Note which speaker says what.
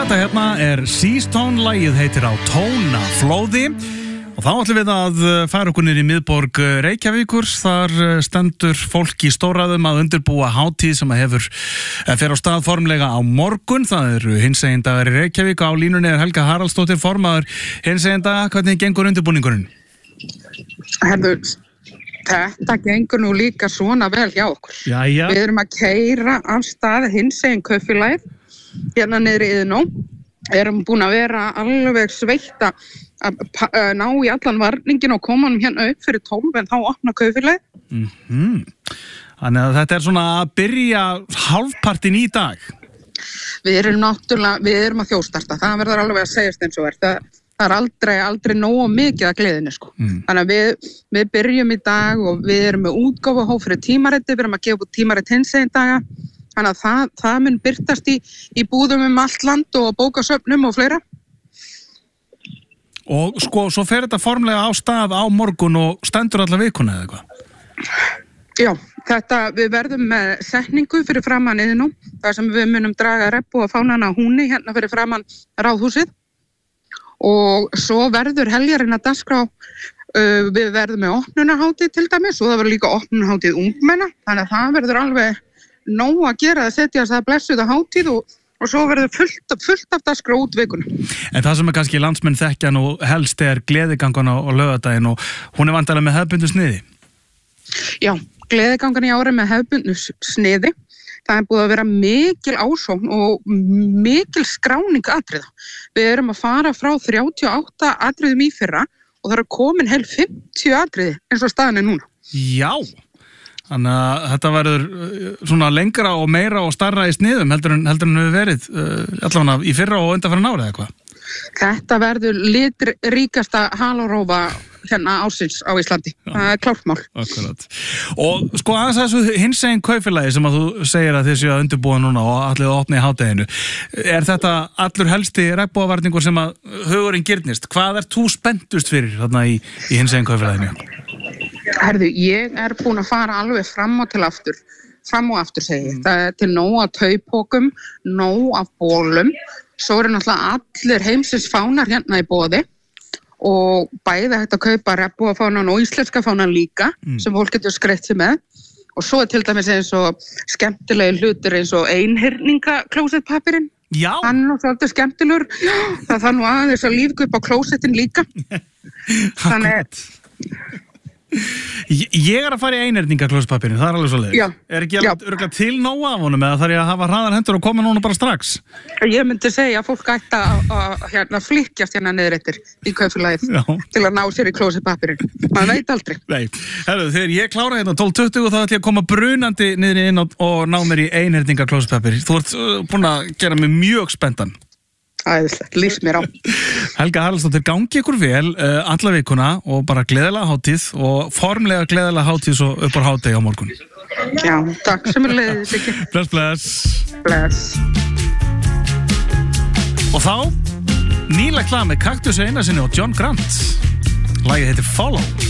Speaker 1: Þetta hérna Seastone, lagið heitir Á tónaflóði og þá ætlum við að fara okkur niður í miðborg Reykjavíkur. Þar stendur fólk í stóraðum að undirbúa hátíð sem hefur fer á stað formlega á morgun. Það eru hinsegin dagar í Reykjavík. Á línunni Helga Haraldsdóttir, formaður hinsegin daga. Hvernig gengur undirbúningurinn?
Speaker 2: Þetta gengur nú líka svona vel hjá okkur.
Speaker 1: Jæja. Við
Speaker 2: erum að keyra af stað hinsegin kaupfélagið hérna niðri í Iðnó. Erum búin að vera alveg sveita að ná í allan varningin og koma hérna upp fyrir 12 en þá opna kaupfélagið.
Speaker 1: Þannig að þetta svona að byrja hálfpartin í dag.
Speaker 2: Við erum að þjóðstarta. Það verður alveg að segjast eins og það er aldrei nógu mikið að gleðinni sko. Þannig að við byrjum í dag og við erum með útgáfuhóf fyrir tímariti, við erum að gefa út tímarit hinsegin daga. Þannig að það mun birtast í búðum allt land og bókasöfnum og fleira.
Speaker 1: Og sko, svo fer þetta formlega á stað á morgun og stendur alla vikuna eða eitthvað?
Speaker 2: Já, við verðum með setningu fyrir framan Iðnó, þar sem við munum draga reppu og fánana húni hérna fyrir framan Ráðhúsið. Og svo verður heljarinn að dagskrá, við verðum með opnunarhátíð til dæmis og það verður líka opnunarhátíð ungmenna, þannig að það verður alveg nóg að gera að setja þess að blessuða hátíð og svo verður fullt af dagskrá út vikuna.
Speaker 1: En það sem kannski landsmenn þekkja nú helst gleðigangan á laugardaginn og hún vantarlega með hefðbundnu sniði.
Speaker 2: Já, gleðigangan í ári með hefðbundnu sniði. Það búið að vera mikil ásókn og mikil skráning atriða. Við erum að fara frá 38 atriðum í fyrra og það komin heil 50 atriði eins og staðan núna.
Speaker 1: Já, þannig að þetta verður svona lengra og meira og starra í sniðum heldur en hefur verið allavega í fyrra og undanfarin ári eða eitthvað.
Speaker 2: Þetta verður litríkasta halarófa hérna ársins á Íslandi. Það er klárt mál.
Speaker 1: Akkurat. Og sko aðeins þessu hinsegin kaupfélagi sem að þú segir að þið séu að undirbúa núna og allir að opna í hádeginu. Er þetta allur helsti regnbogavarningur sem að hugurinn girnist? Hvað ert þú spenntust fyrir þarna í hinsegin kaupfélaginu?
Speaker 2: Herðu, ég er búin að fara alveg fram og aftur segi ég. Það er til nóg af taupókum, nóg af bólum. Svo eru náttúrulega allir heimsins fánar hérna í boði og bæði hægt að kaupa regnbogafánan og íslenska fánan líka sem fólk getur skreytt sig með. Og svo er til dæmis eins og skemmtilegi hlutir eins og einhyrningaklósettpappirinn.
Speaker 1: Já.
Speaker 2: Hann er svolítið skemmtilegur. Það þarf nú aðeins að lífga upp á klósettin líka. Þannig
Speaker 1: Ég er að fara í einhyrningaklósettpappirinn, það er alveg svo leið.
Speaker 2: Já.
Speaker 1: Er ekki örugglega til nóg af honum eða þarf ég að hafa hraðar hendur og koma núna bara strax?
Speaker 2: Ég myndi segja að fólk ætti að flykkjast hérna niður eftir í kaupfélagið til að ná sér í klósettpappirinn. Man veit aldrei.
Speaker 1: Nei, herru, þegar ég klára hérna 12:20 þá ætti ég að koma brunandi niður inn og ná mér í einhyrningaklósettpappir. Þú ert búin að gera mig mjög spenntan.
Speaker 2: Æðislegt, líst mér á.
Speaker 1: Helga Haraldsdóttir, gangi ykkur vel alla vikuna og bara gleðilega hátíð og formlega gleðilega hátíð svo upp á hádegi á morgun.
Speaker 2: Já, takk sömuleiðis ekki.
Speaker 1: Bless. Og þá nýlegt lag með Kaktusi Einarsinni og John Grant. Lagið heitir Follow.